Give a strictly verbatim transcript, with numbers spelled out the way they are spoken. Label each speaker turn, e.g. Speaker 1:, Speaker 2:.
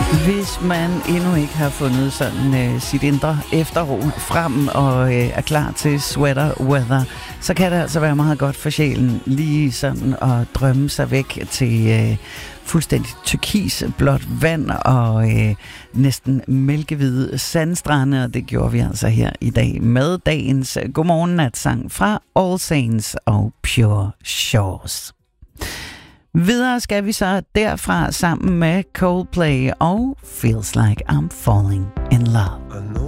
Speaker 1: Hvis man endnu ikke har fundet sådan øh, sit indre efterro frem og øh, er klar til sweater weather, så kan det altså være meget godt for sjælen lige sådan at drømme sig væk til øh, fuldstændig turkis blåt vand og øh, næsten mælkehvide sandstrande, og det gjorde vi altså her i dag med dagens Godmorgen Natsang fra All Saints og Pure Shores. Videre skal vi så derfra sammen med Coldplay og Feels Like I'm Falling in Love.